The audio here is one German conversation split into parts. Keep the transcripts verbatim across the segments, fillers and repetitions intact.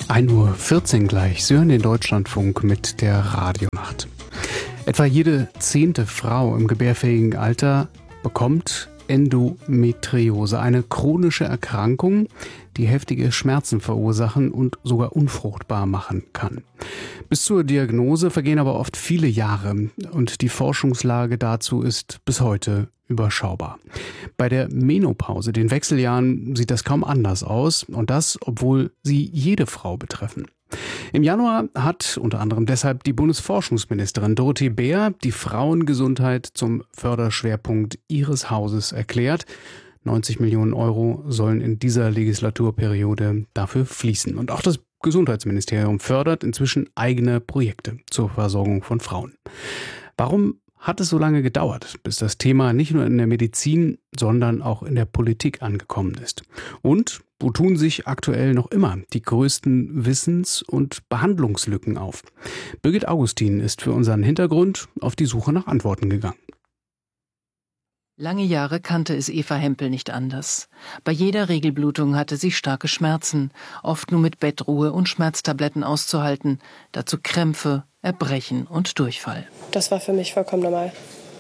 ein Uhr vierzehn gleich. Sie hören den Deutschlandfunk mit der Radionacht. Etwa jede zehnte Frau im gebärfähigen Alter bekommt Endometriose, eine chronische Erkrankung, die heftige Schmerzen verursachen und sogar unfruchtbar machen kann. Bis zur Diagnose vergehen aber oft viele Jahre und die Forschungslage dazu ist bis heute überschaubar. Bei der Menopause, den Wechseljahren, sieht das kaum anders aus und das, obwohl sie jede Frau betreffen. Im Januar hat unter anderem deshalb die Bundesforschungsministerin Dorothee Bär die Frauengesundheit zum Förderschwerpunkt ihres Hauses erklärt. neunzig Millionen Euro sollen in dieser Legislaturperiode dafür fließen. Und auch das Gesundheitsministerium fördert inzwischen eigene Projekte zur Versorgung von Frauen. Warum hat es so lange gedauert, bis das Thema nicht nur in der Medizin, sondern auch in der Politik angekommen ist? Und wo tun sich aktuell noch immer die größten Wissens- und Behandlungslücken auf? Birgit Augustin ist für unseren Hintergrund auf die Suche nach Antworten gegangen. Lange Jahre kannte es Eva Hempel nicht anders. Bei jeder Regelblutung hatte sie starke Schmerzen, oft nur mit Bettruhe und Schmerztabletten auszuhalten, dazu Krämpfe, Erbrechen und Durchfall. Das war für mich vollkommen normal.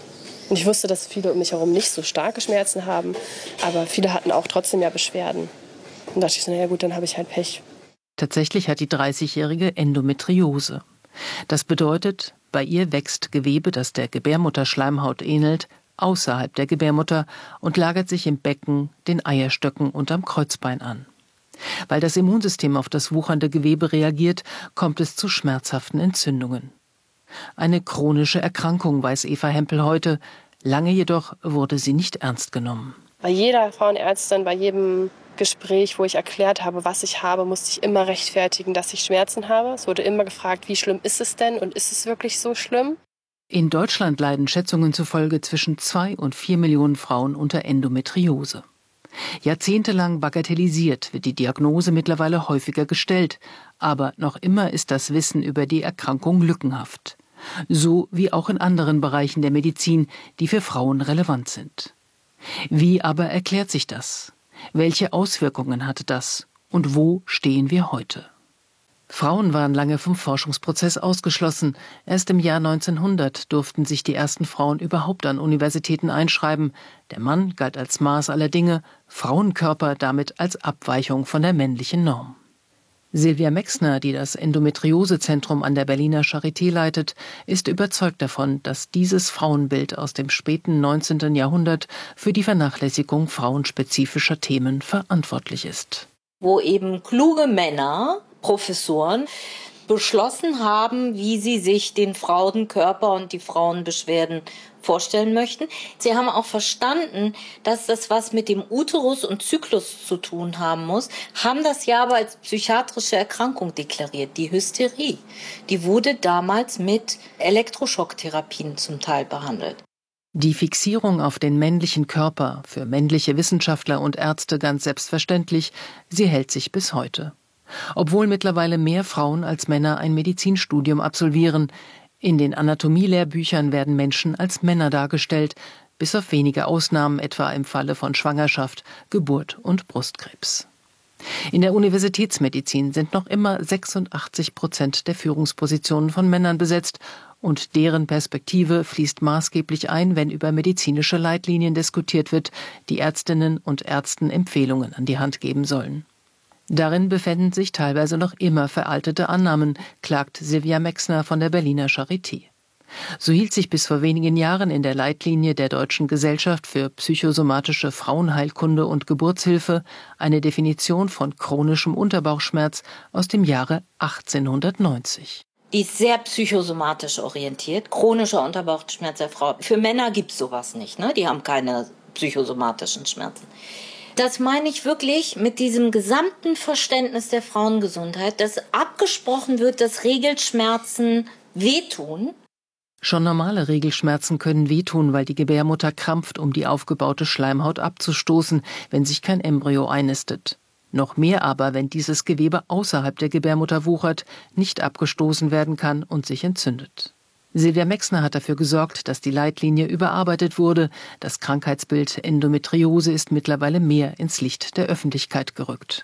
Und ich wusste, dass viele um mich herum nicht so starke Schmerzen haben, aber viele hatten auch trotzdem ja Beschwerden. Und da dachte ich so, naja gut, dann habe ich halt Pech. Tatsächlich hat die dreißigjährige Endometriose. Das bedeutet, bei ihr wächst Gewebe, das der Gebärmutterschleimhaut ähnelt, außerhalb der Gebärmutter und lagert sich im Becken, den Eierstöcken und am Kreuzbein an. Weil das Immunsystem auf das wuchernde Gewebe reagiert, kommt es zu schmerzhaften Entzündungen. Eine chronische Erkrankung, weiß Eva Hempel heute. Lange jedoch wurde sie nicht ernst genommen. Bei jeder Frauenärztin, bei jedem Gespräch, wo ich erklärt habe, was ich habe, musste ich immer rechtfertigen, dass ich Schmerzen habe. Es wurde immer gefragt, wie schlimm ist es denn und ist es wirklich so schlimm? In Deutschland leiden Schätzungen zufolge zwischen zwei und vier Millionen Frauen unter Endometriose. Jahrzehntelang bagatellisiert wird die Diagnose mittlerweile häufiger gestellt, aber noch immer ist das Wissen über die Erkrankung lückenhaft. So wie auch in anderen Bereichen der Medizin, die für Frauen relevant sind. Wie aber erklärt sich das? Welche Auswirkungen hatte das? Und wo stehen wir heute? Frauen waren lange vom Forschungsprozess ausgeschlossen. Erst im Jahr neunzehnhundert durften sich die ersten Frauen überhaupt an Universitäten einschreiben. Der Mann galt als Maß aller Dinge, Frauenkörper damit als Abweichung von der männlichen Norm. Silvia Mexner, die das Endometriosezentrum an der Berliner Charité leitet, ist überzeugt davon, dass dieses Frauenbild aus dem späten neunzehnten Jahrhundert für die Vernachlässigung frauenspezifischer Themen verantwortlich ist. Wo eben kluge Männer, Professoren, beschlossen haben, wie sie sich den Frauenkörper und die Frauenbeschwerden vorstellen möchten. Sie haben auch verstanden, dass das was mit dem Uterus und Zyklus zu tun haben muss, haben das ja aber als psychiatrische Erkrankung deklariert, die Hysterie. Die wurde damals mit Elektroschocktherapien zum Teil behandelt. Die Fixierung auf den männlichen Körper, für männliche Wissenschaftler und Ärzte ganz selbstverständlich, sie hält sich bis heute. Obwohl mittlerweile mehr Frauen als Männer ein Medizinstudium absolvieren, in den Anatomielehrbüchern werden Menschen als Männer dargestellt, bis auf wenige Ausnahmen, etwa im Falle von Schwangerschaft, Geburt und Brustkrebs. In der Universitätsmedizin sind noch immer sechsundachtzig Prozent der Führungspositionen von Männern besetzt und deren Perspektive fließt maßgeblich ein, wenn über medizinische Leitlinien diskutiert wird, die Ärztinnen und Ärzten Empfehlungen an die Hand geben sollen. Darin befinden sich teilweise noch immer veraltete Annahmen, klagt Silvia Mexner von der Berliner Charité. So hielt sich bis vor wenigen Jahren in der Leitlinie der Deutschen Gesellschaft für psychosomatische Frauenheilkunde und Geburtshilfe eine Definition von chronischem Unterbauchschmerz aus dem Jahre achtzehnhundertneunzig. Die ist sehr psychosomatisch orientiert, chronischer Unterbauchschmerz der Frau. Für Männer gibt es sowas nicht, ne? Die haben keine psychosomatischen Schmerzen. Das meine ich wirklich mit diesem gesamten Verständnis der Frauengesundheit, dass abgesprochen wird, dass Regelschmerzen wehtun. Schon normale Regelschmerzen können wehtun, weil die Gebärmutter krampft, um die aufgebaute Schleimhaut abzustoßen, wenn sich kein Embryo einnistet. Noch mehr aber, wenn dieses Gewebe außerhalb der Gebärmutter wuchert, nicht abgestoßen werden kann und sich entzündet. Silvia Mexner hat dafür gesorgt, dass die Leitlinie überarbeitet wurde. Das Krankheitsbild Endometriose ist mittlerweile mehr ins Licht der Öffentlichkeit gerückt.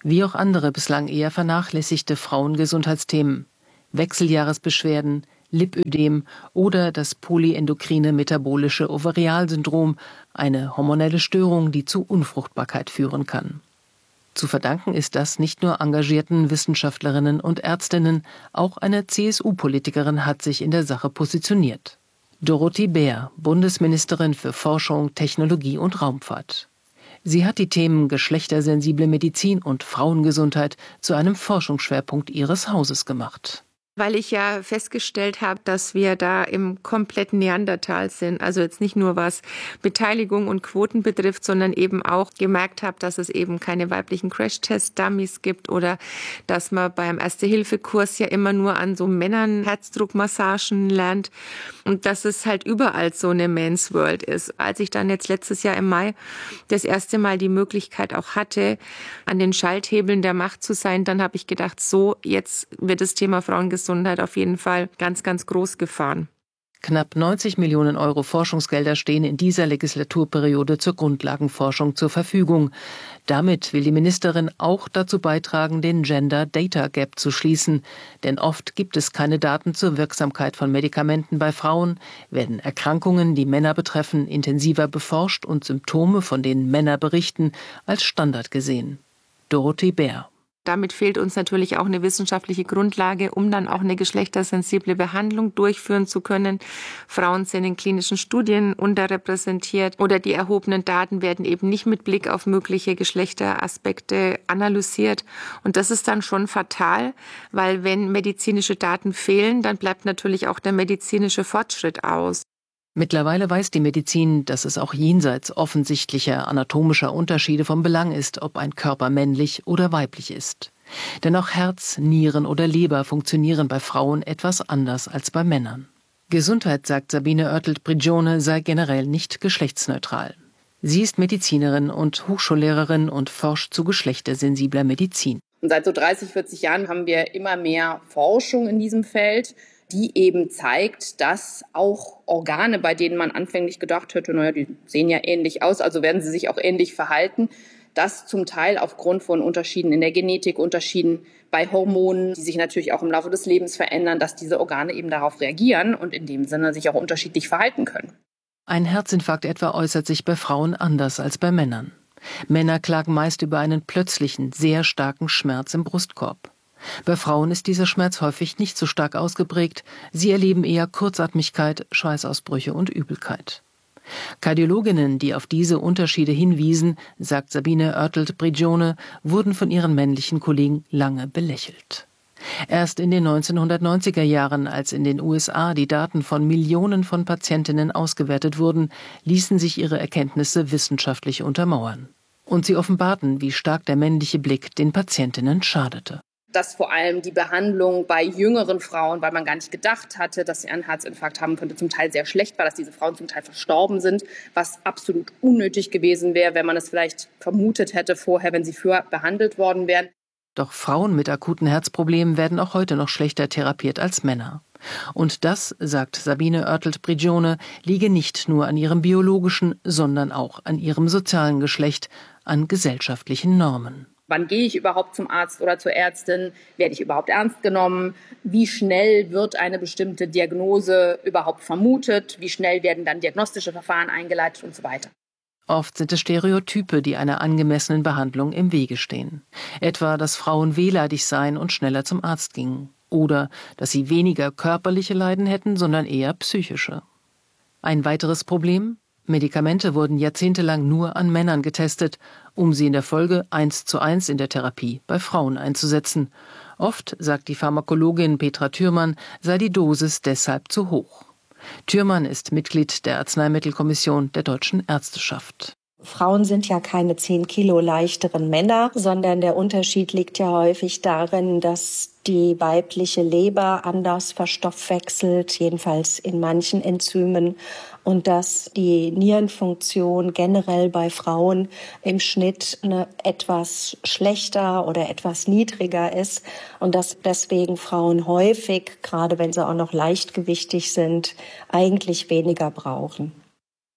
Wie auch andere bislang eher vernachlässigte Frauengesundheitsthemen. Wechseljahresbeschwerden, Lipödem oder das polyendokrine metabolische Ovarialsyndrom, eine hormonelle Störung, die zu Unfruchtbarkeit führen kann. Zu verdanken ist das nicht nur engagierten Wissenschaftlerinnen und Ärztinnen, auch eine C S U-Politikerin hat sich in der Sache positioniert. Dorothee Bär, Bundesministerin für Forschung, Technologie und Raumfahrt. Sie hat die Themen geschlechtersensible Medizin und Frauengesundheit zu einem Forschungsschwerpunkt ihres Hauses gemacht. Weil ich ja festgestellt habe, dass wir da im kompletten Neandertal sind. Also jetzt nicht nur was Beteiligung und Quoten betrifft, sondern eben auch gemerkt habe, dass es eben keine weiblichen Crash-Test-Dummies gibt oder dass man beim Erste-Hilfe-Kurs ja immer nur an so Männern Herzdruckmassagen lernt und dass es halt überall so eine Men's World ist. Als ich dann jetzt letztes Jahr im Mai das erste Mal die Möglichkeit auch hatte, an den Schalthebeln der Macht zu sein, dann habe ich gedacht, so, jetzt wird das Thema Frauengesundheit Gesundheit auf jeden Fall ganz, ganz groß gefahren. Knapp neunzig Millionen Euro Forschungsgelder stehen in dieser Legislaturperiode zur Grundlagenforschung zur Verfügung. Damit will die Ministerin auch dazu beitragen, den Gender Data Gap zu schließen. Denn oft gibt es keine Daten zur Wirksamkeit von Medikamenten bei Frauen, werden Erkrankungen, die Männer betreffen, intensiver beforscht und Symptome, von denen Männer berichten, als Standard gesehen. Dorothee Bär. Damit fehlt uns natürlich auch eine wissenschaftliche Grundlage, um dann auch eine geschlechtersensible Behandlung durchführen zu können. Frauen sind in klinischen Studien unterrepräsentiert oder die erhobenen Daten werden eben nicht mit Blick auf mögliche Geschlechteraspekte analysiert. Und das ist dann schon fatal, weil wenn medizinische Daten fehlen, dann bleibt natürlich auch der medizinische Fortschritt aus. Mittlerweile weiß die Medizin, dass es auch jenseits offensichtlicher anatomischer Unterschiede von Belang ist, ob ein Körper männlich oder weiblich ist. Denn auch Herz, Nieren oder Leber funktionieren bei Frauen etwas anders als bei Männern. Gesundheit, sagt Sabine Oertelt-Prigione, sei generell nicht geschlechtsneutral. Sie ist Medizinerin und Hochschullehrerin und forscht zu geschlechtersensibler Medizin. Und seit so dreißig, vierzig Jahren haben wir immer mehr Forschung in diesem Feld, die eben zeigt, dass auch Organe, bei denen man anfänglich gedacht hätte, naja, die sehen ja ähnlich aus, also werden sie sich auch ähnlich verhalten, dass zum Teil aufgrund von Unterschieden in der Genetik, Unterschieden bei Hormonen, die sich natürlich auch im Laufe des Lebens verändern, dass diese Organe eben darauf reagieren und in dem Sinne sich auch unterschiedlich verhalten können. Ein Herzinfarkt etwa äußert sich bei Frauen anders als bei Männern. Männer klagen meist über einen plötzlichen, sehr starken Schmerz im Brustkorb. Bei Frauen ist dieser Schmerz häufig nicht so stark ausgeprägt. Sie erleben eher Kurzatmigkeit, Schweißausbrüche und Übelkeit. Kardiologinnen, die auf diese Unterschiede hinwiesen, sagt Sabine Oertelt-Prigione, wurden von ihren männlichen Kollegen lange belächelt. Erst in den neunzehnhundertneunziger Jahren, als in den U S A die Daten von Millionen von Patientinnen ausgewertet wurden, ließen sich ihre Erkenntnisse wissenschaftlich untermauern. Und sie offenbarten, wie stark der männliche Blick den Patientinnen schadete. Dass vor allem die Behandlung bei jüngeren Frauen, weil man gar nicht gedacht hatte, dass sie einen Herzinfarkt haben könnte, zum Teil sehr schlecht war, dass diese Frauen zum Teil verstorben sind, was absolut unnötig gewesen wäre, wenn man es vielleicht vermutet hätte vorher, wenn sie früher behandelt worden wären. Doch Frauen mit akuten Herzproblemen werden auch heute noch schlechter therapiert als Männer. Und das, sagt Sabine Oertelt-Prigione, liege nicht nur an ihrem biologischen, sondern auch an ihrem sozialen Geschlecht, an gesellschaftlichen Normen. Wann gehe ich überhaupt zum Arzt oder zur Ärztin? Werde ich überhaupt ernst genommen? Wie schnell wird eine bestimmte Diagnose überhaupt vermutet? Wie schnell werden dann diagnostische Verfahren eingeleitet und so weiter? Oft sind es Stereotype, die einer angemessenen Behandlung im Wege stehen. Etwa, dass Frauen wehleidig seien und schneller zum Arzt gingen. Oder, dass sie weniger körperliche Leiden hätten, sondern eher psychische. Ein weiteres Problem? Medikamente wurden jahrzehntelang nur an Männern getestet, um sie in der Folge eins zu eins in der Therapie bei Frauen einzusetzen. Oft, sagt die Pharmakologin Petra Thürmann, sei die Dosis deshalb zu hoch. Thürmann ist Mitglied der Arzneimittelkommission der Deutschen Ärzteschaft. Frauen sind ja keine zehn Kilo leichteren Männer, sondern der Unterschied liegt ja häufig darin, dass die weibliche Leber anders verstoffwechselt, jedenfalls in manchen Enzymen, und dass die Nierenfunktion generell bei Frauen im Schnitt eine etwas schlechter oder etwas niedriger ist und dass deswegen Frauen häufig, gerade wenn sie auch noch leichtgewichtig sind, eigentlich weniger brauchen.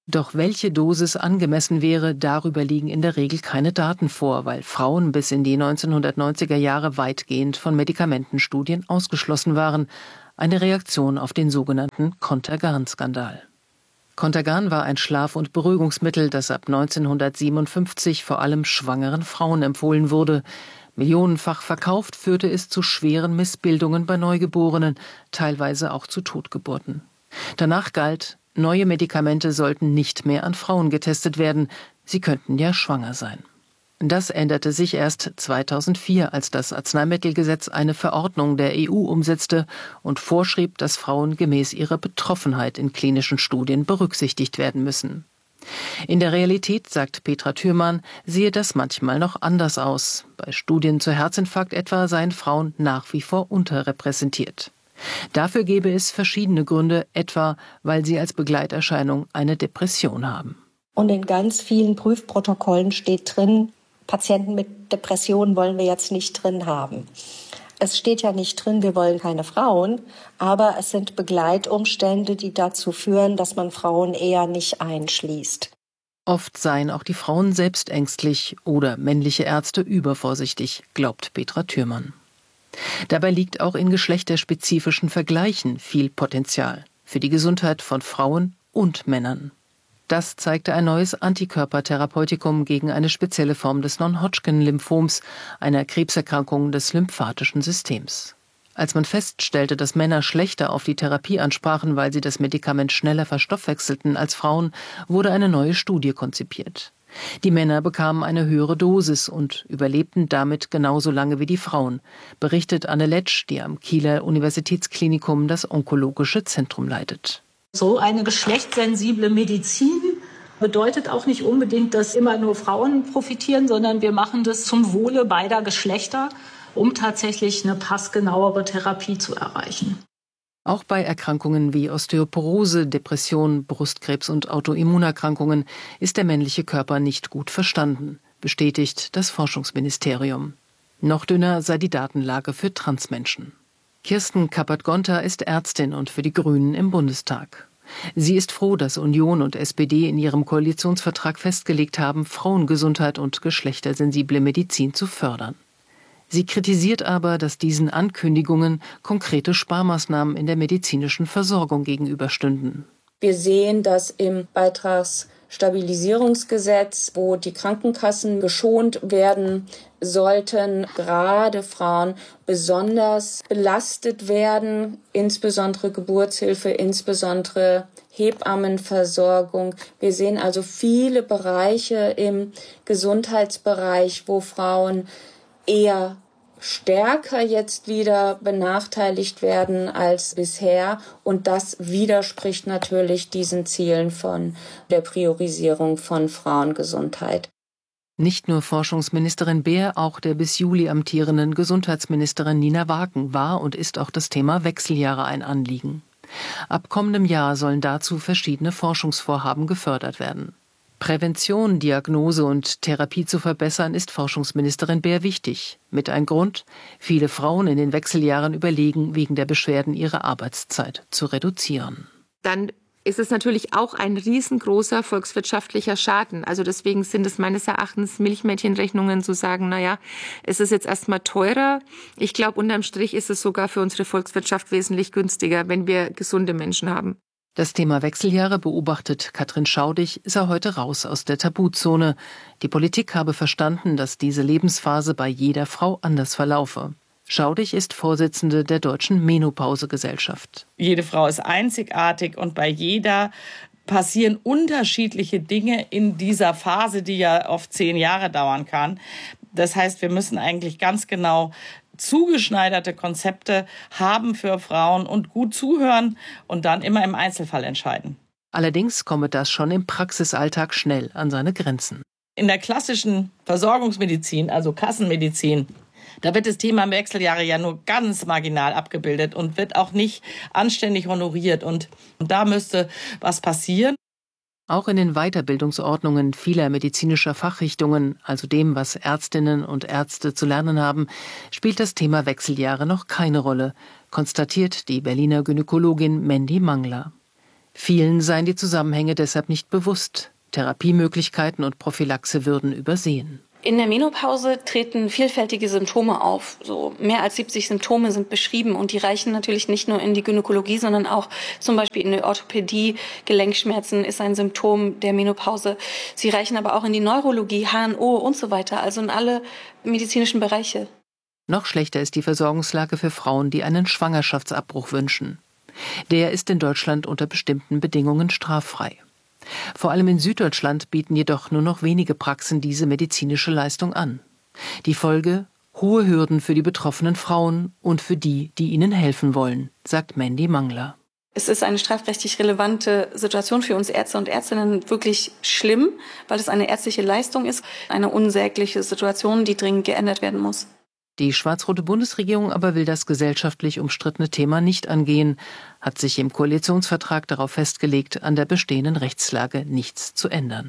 Doch welche Dosis angemessen wäre, darüber liegen in der Regel keine Daten vor, weil Frauen bis in die neunzehnhundertneunziger Jahre weitgehend von Medikamentenstudien ausgeschlossen waren. Eine Reaktion auf den sogenannten Contergan-Skandal. Contergan war ein Schlaf- und Beruhigungsmittel, das ab neunzehnhundertsiebenundfünfzig vor allem schwangeren Frauen empfohlen wurde. Millionenfach verkauft führte es zu schweren Missbildungen bei Neugeborenen, teilweise auch zu Totgeburten. Danach galt, neue Medikamente sollten nicht mehr an Frauen getestet werden, sie könnten ja schwanger sein. Das änderte sich erst zweitausendvier, als das Arzneimittelgesetz eine Verordnung der E U umsetzte und vorschrieb, dass Frauen gemäß ihrer Betroffenheit in klinischen Studien berücksichtigt werden müssen. In der Realität, sagt Petra Thürmann, sehe das manchmal noch anders aus. Bei Studien zu Herzinfarkt etwa seien Frauen nach wie vor unterrepräsentiert. Dafür gäbe es verschiedene Gründe, etwa weil sie als Begleiterscheinung eine Depression haben. Und in ganz vielen Prüfprotokollen steht drin, Patienten mit Depressionen wollen wir jetzt nicht drin haben. Es steht ja nicht drin, wir wollen keine Frauen, aber es sind Begleitumstände, die dazu führen, dass man Frauen eher nicht einschließt. Oft seien auch die Frauen selbst ängstlich oder männliche Ärzte übervorsichtig, glaubt Petra Thürmann. Dabei liegt auch in geschlechterspezifischen Vergleichen viel Potenzial für die Gesundheit von Frauen und Männern. Das zeigte ein neues Antikörpertherapeutikum gegen eine spezielle Form des Non-Hodgkin-Lymphoms, einer Krebserkrankung des lymphatischen Systems. Als man feststellte, dass Männer schlechter auf die Therapie ansprachen, weil sie das Medikament schneller verstoffwechselten als Frauen, wurde eine neue Studie konzipiert. Die Männer bekamen eine höhere Dosis und überlebten damit genauso lange wie die Frauen, berichtet Anne Letsch, die am Kieler Universitätsklinikum das Onkologische Zentrum leitet. So eine geschlechtssensible Medizin bedeutet auch nicht unbedingt, dass immer nur Frauen profitieren, sondern wir machen das zum Wohle beider Geschlechter, um tatsächlich eine passgenauere Therapie zu erreichen. Auch bei Erkrankungen wie Osteoporose, Depression, Brustkrebs und Autoimmunerkrankungen ist der männliche Körper nicht gut verstanden, bestätigt das Forschungsministerium. Noch dünner sei die Datenlage für Transmenschen. Kirsten Kappert-Gonter ist Ärztin und für die Grünen im Bundestag. Sie ist froh, dass Union und S P D in ihrem Koalitionsvertrag festgelegt haben, Frauengesundheit und geschlechtersensible Medizin zu fördern. Sie kritisiert aber, dass diesen Ankündigungen konkrete Sparmaßnahmen in der medizinischen Versorgung gegenüberstünden. Wir sehen, dass im Beitragsstabilisierungsgesetz, wo die Krankenkassen geschont werden sollten, gerade Frauen besonders belastet werden, insbesondere Geburtshilfe, insbesondere Hebammenversorgung. Wir sehen also viele Bereiche im Gesundheitsbereich, wo Frauen eher stärker jetzt wieder benachteiligt werden als bisher. Und das widerspricht natürlich diesen Zielen von der Priorisierung von Frauengesundheit. Nicht nur Forschungsministerin Beer, auch der bis Juli amtierenden Gesundheitsministerin Nina Wagen war und ist auch das Thema Wechseljahre ein Anliegen. Ab kommendem Jahr sollen dazu verschiedene Forschungsvorhaben gefördert werden. Prävention, Diagnose und Therapie zu verbessern, ist Forschungsministerin Beer wichtig. Mit ein Grund, viele Frauen in den Wechseljahren überlegen, wegen der Beschwerden ihre Arbeitszeit zu reduzieren. Dann ist es natürlich auch ein riesengroßer volkswirtschaftlicher Schaden. Also deswegen sind es meines Erachtens Milchmädchenrechnungen zu sagen, naja, es ist jetzt erstmal teurer. Ich glaube, unterm Strich ist es sogar für unsere Volkswirtschaft wesentlich günstiger, wenn wir gesunde Menschen haben. Das Thema Wechseljahre, beobachtet Katrin Schaudig, sei heute raus aus der Tabuzone. Die Politik habe verstanden, dass diese Lebensphase bei jeder Frau anders verlaufe. Schaudig ist Vorsitzende der Deutschen Menopausegesellschaft. Jede Frau ist einzigartig und bei jeder passieren unterschiedliche Dinge in dieser Phase, die ja oft zehn Jahre dauern kann. Das heißt, wir müssen eigentlich ganz genau zugeschneiderte Konzepte haben für Frauen und gut zuhören und dann immer im Einzelfall entscheiden. Allerdings komme das schon im Praxisalltag schnell an seine Grenzen. In der klassischen Versorgungsmedizin, also Kassenmedizin, da wird das Thema Wechseljahre ja nur ganz marginal abgebildet und wird auch nicht anständig honoriert. Und, und da müsste was passieren. Auch in den Weiterbildungsordnungen vieler medizinischer Fachrichtungen, also dem, was Ärztinnen und Ärzte zu lernen haben, spielt das Thema Wechseljahre noch keine Rolle, konstatiert die Berliner Gynäkologin Mandy Mangler. Vielen seien die Zusammenhänge deshalb nicht bewusst. Therapiemöglichkeiten und Prophylaxe würden übersehen. In der Menopause treten vielfältige Symptome auf. So mehr als siebzig Symptome sind beschrieben und die reichen natürlich nicht nur in die Gynäkologie, sondern auch zum Beispiel in die Orthopädie. Gelenkschmerzen ist ein Symptom der Menopause. Sie reichen aber auch in die Neurologie, H N O und so weiter, also in alle medizinischen Bereiche. Noch schlechter ist die Versorgungslage für Frauen, die einen Schwangerschaftsabbruch wünschen. Der ist in Deutschland unter bestimmten Bedingungen straffrei. Vor allem in Süddeutschland bieten jedoch nur noch wenige Praxen diese medizinische Leistung an. Die Folge: hohe Hürden für die betroffenen Frauen und für die, die ihnen helfen wollen, sagt Mandy Mangler. Es ist eine strafrechtlich relevante Situation für uns Ärzte und Ärztinnen, wirklich schlimm, weil es eine ärztliche Leistung ist, eine unsägliche Situation, die dringend geändert werden muss. Die schwarz-rote Bundesregierung aber will das gesellschaftlich umstrittene Thema nicht angehen, hat sich im Koalitionsvertrag darauf festgelegt, an der bestehenden Rechtslage nichts zu ändern.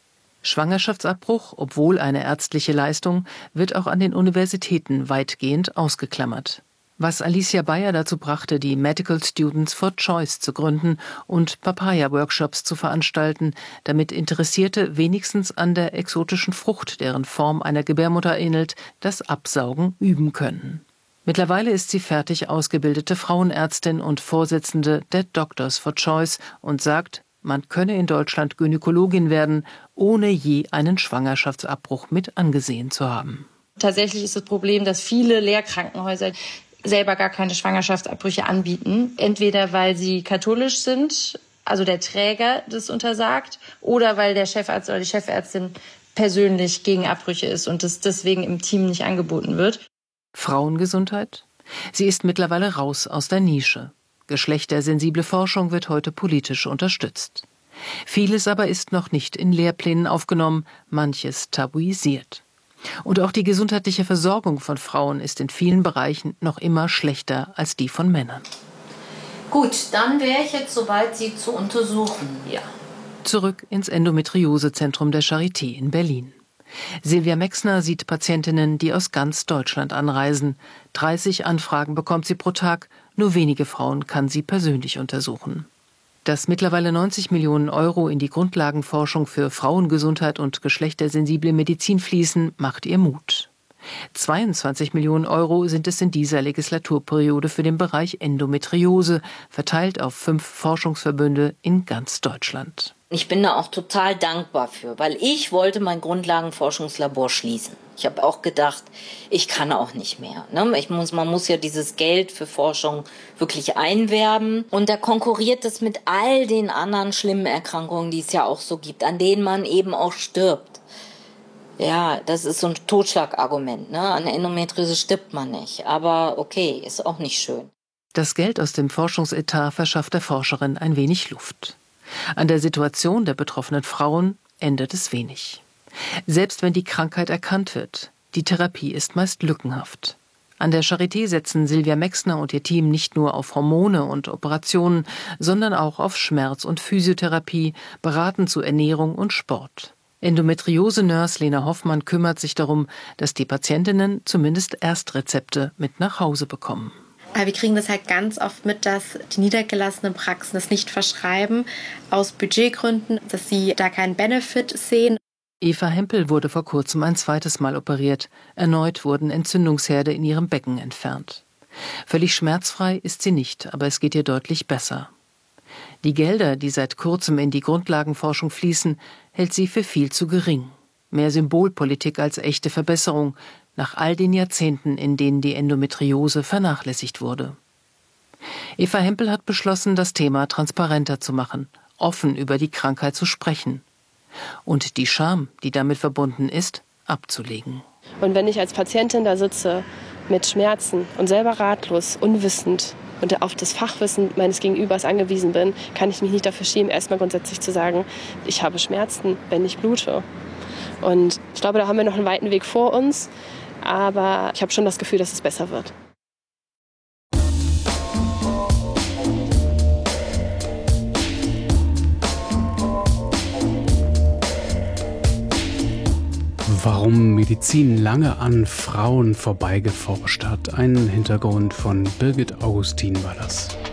Schwangerschaftsabbruch, obwohl eine ärztliche Leistung, wird auch an den Universitäten weitgehend ausgeklammert. Was Alicia Bayer dazu brachte, die Medical Students for Choice zu gründen und Papaya-Workshops zu veranstalten, damit Interessierte wenigstens an der exotischen Frucht, deren Form einer Gebärmutter ähnelt, das Absaugen üben können. Mittlerweile ist sie fertig ausgebildete Frauenärztin und Vorsitzende der Doctors for Choice und sagt, man könne in Deutschland Gynäkologin werden, ohne je einen Schwangerschaftsabbruch mit angesehen zu haben. Tatsächlich ist das Problem, dass viele Lehrkrankenhäuser selber gar keine Schwangerschaftsabbrüche anbieten. Entweder weil sie katholisch sind, also der Träger das untersagt, oder weil der Chefarzt oder die Chefärztin persönlich gegen Abbrüche ist und das deswegen im Team nicht angeboten wird. Frauengesundheit? Sie ist mittlerweile raus aus der Nische. Geschlechtersensible Forschung wird heute politisch unterstützt. Vieles aber ist noch nicht in Lehrplänen aufgenommen, manches tabuisiert. Und auch die gesundheitliche Versorgung von Frauen ist in vielen Bereichen noch immer schlechter als die von Männern. Gut, dann wäre ich jetzt soweit, Sie zu untersuchen. Ja. Zurück ins Endometriosezentrum der Charité in Berlin. Silvia Mexner sieht Patientinnen, die aus ganz Deutschland anreisen. dreißig Anfragen bekommt sie pro Tag, nur wenige Frauen kann sie persönlich untersuchen. Dass mittlerweile neunzig Millionen Euro in die Grundlagenforschung für Frauengesundheit und geschlechtersensible Medizin fließen, macht ihr Mut. zweiundzwanzig Millionen Euro sind es in dieser Legislaturperiode für den Bereich Endometriose, verteilt auf fünf Forschungsverbünde in ganz Deutschland. Ich bin da auch total dankbar für, weil ich wollte mein Grundlagenforschungslabor schließen. Ich habe auch gedacht, ich kann auch nicht mehr. Ne? Ich muss, man muss ja dieses Geld für Forschung wirklich einwerben. Und da konkurriert es mit all den anderen schlimmen Erkrankungen, die es ja auch so gibt, an denen man eben auch stirbt. Ja, das ist so ein Totschlagargument. Ne? An Endometriose stirbt man nicht. Aber okay, ist auch nicht schön. Das Geld aus dem Forschungsetat verschafft der Forscherin ein wenig Luft. An der Situation der betroffenen Frauen ändert es wenig. Selbst wenn die Krankheit erkannt wird, die Therapie ist meist lückenhaft. An der Charité setzen Silvia Mexner und ihr Team nicht nur auf Hormone und Operationen, sondern auch auf Schmerz- und Physiotherapie, beraten zu Ernährung und Sport. Endometriose-Nurse Lena Hoffmann kümmert sich darum, dass die Patientinnen zumindest Erstrezepte mit nach Hause bekommen. Wir kriegen das halt ganz oft mit, dass die niedergelassenen Praxen das nicht verschreiben, aus Budgetgründen, dass sie da keinen Benefit sehen. Eva Hempel wurde vor kurzem ein zweites Mal operiert. Erneut wurden Entzündungsherde in ihrem Becken entfernt. Völlig schmerzfrei ist sie nicht, aber es geht ihr deutlich besser. Die Gelder, die seit kurzem in die Grundlagenforschung fließen, hält sie für viel zu gering. Mehr Symbolpolitik als echte Verbesserung, nach all den Jahrzehnten, in denen die Endometriose vernachlässigt wurde. Eva Hempel hat beschlossen, das Thema transparenter zu machen, offen über die Krankheit zu sprechen und die Scham, die damit verbunden ist, abzulegen. Und wenn ich als Patientin da sitze mit Schmerzen und selber ratlos, unwissend und auf das Fachwissen meines Gegenübers angewiesen bin, kann ich mich nicht dafür schämen, erstmal grundsätzlich zu sagen, ich habe Schmerzen, wenn ich blute. Und ich glaube, da haben wir noch einen weiten Weg vor uns. Aber ich habe schon das Gefühl, dass es besser wird. Warum Medizin lange an Frauen vorbeigeforscht hat. Ein Hintergrund von Birgit Augustin war das.